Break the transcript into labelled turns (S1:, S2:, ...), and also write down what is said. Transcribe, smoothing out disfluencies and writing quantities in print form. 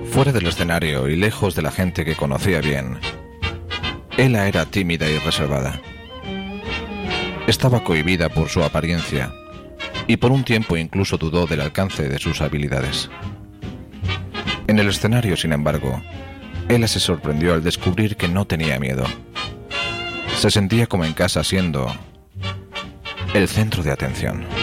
S1: Fuera del escenario y lejos de la gente que conocía bien, Ella era tímida y reservada. Estaba cohibida por su apariencia y por un tiempo incluso dudó del alcance de sus habilidades. En el escenario, sin embargo, Ella se sorprendió al descubrir que no tenía miedo. Se sentía como en casa siendo el centro de atención.